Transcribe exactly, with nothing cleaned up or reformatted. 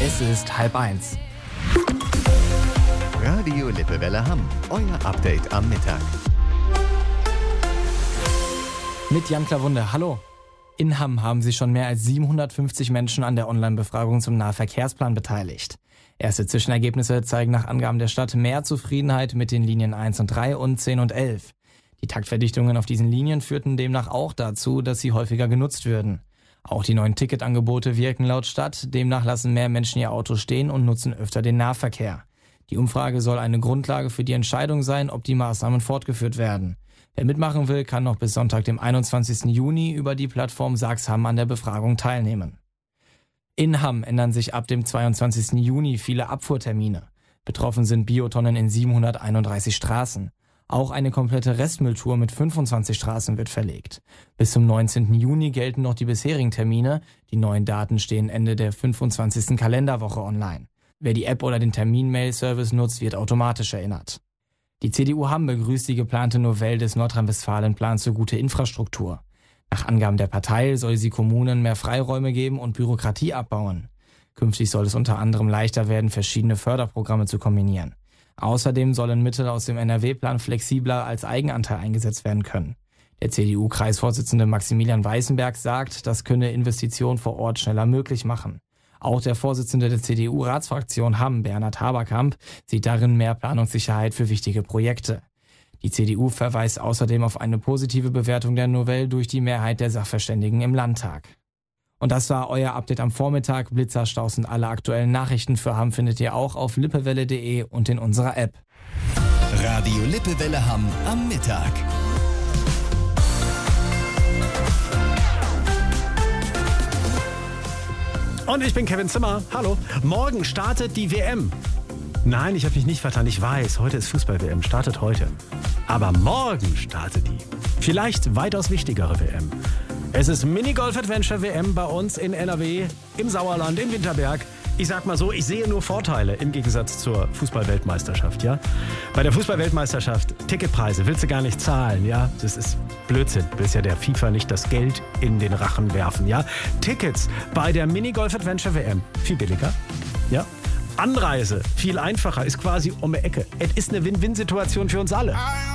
Es ist halb eins. Radio Lippewelle Hamm, euer Update am Mittag. Mit Jan Klawunde, hallo. In Hamm haben sich schon mehr als siebenhundertfünfzig Menschen an der Online-Befragung zum Nahverkehrsplan beteiligt. Erste Zwischenergebnisse zeigen nach Angaben der Stadt mehr Zufriedenheit mit den Linien eins und drei und zehn und elf. Die Taktverdichtungen auf diesen Linien führten demnach auch dazu, dass sie häufiger genutzt würden. Auch die neuen Ticketangebote wirken laut Stadt, demnach lassen mehr Menschen ihr Auto stehen und nutzen öfter den Nahverkehr. Die Umfrage soll eine Grundlage für die Entscheidung sein, ob die Maßnahmen fortgeführt werden. Wer mitmachen will, kann noch bis Sonntag, dem einundzwanzigsten Juni, über die Plattform Sachs Hamm an der Befragung teilnehmen. In Hamm ändern sich ab dem zweiundzwanzigsten Juni viele Abfuhrtermine. Betroffen sind Biotonnen in siebenhunderteinunddreißig Straßen. Auch eine komplette Restmülltour mit fünfundzwanzig Straßen wird verlegt. Bis zum neunzehnten Juni gelten noch die bisherigen Termine. Die neuen Daten stehen Ende der fünfundzwanzigsten Kalenderwoche online. Wer die App oder den Termin-Mail-Service nutzt, wird automatisch erinnert. Die C D U Hamm begrüßt die geplante Novelle des Nordrhein-Westfalen-Plans für gute Infrastruktur. Nach Angaben der Partei soll sie Kommunen mehr Freiräume geben und Bürokratie abbauen. Künftig soll es unter anderem leichter werden, verschiedene Förderprogramme zu kombinieren. Außerdem sollen Mittel aus dem N R W-Plan flexibler als Eigenanteil eingesetzt werden können. Der C D U-Kreisvorsitzende Maximilian Weißenberg sagt, das könne Investitionen vor Ort schneller möglich machen. Auch der Vorsitzende der C D U-Ratsfraktion Hamm, Bernhard Haberkamp, sieht darin mehr Planungssicherheit für wichtige Projekte. Die C D U verweist außerdem auf eine positive Bewertung der Novelle durch die Mehrheit der Sachverständigen im Landtag. Und das war euer Update am Vormittag. Blitzerstaus und alle aktuellen Nachrichten für Hamm findet ihr auch auf lippewelle punkt de und in unserer App. Radio Lippewelle Hamm am Mittag. Und ich bin Kevin Zimmer. Hallo. Morgen startet die W M. Nein, ich habe mich nicht vertan. Ich weiß, heute ist Fußball-W M. Startet heute. Aber morgen startet die vielleicht weitaus wichtigere W M. Es ist Minigolf-Adventure-W M bei uns in N R W, im Sauerland, in Winterberg. Ich sag mal so, ich sehe nur Vorteile im Gegensatz zur Fußball-Weltmeisterschaft, ja? Bei der Fußball-Weltmeisterschaft, Ticketpreise willst du gar nicht zahlen, ja? Das ist Blödsinn. Du willst ja der FIFA nicht das Geld in den Rachen werfen, ja? Tickets bei der Minigolf-Adventure-W M, viel billiger, ja? Anreise, viel einfacher, ist quasi um die Ecke. Es ist eine Win-Win-Situation für uns alle.